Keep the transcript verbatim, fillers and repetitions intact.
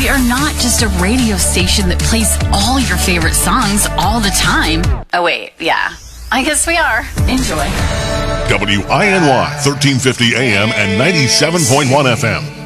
We are not just a radio station that plays all your favorite songs all the time. Oh, wait, yeah. I guess we are. Enjoy. W I N Y, thirteen fifty A M and ninety-seven point one F M.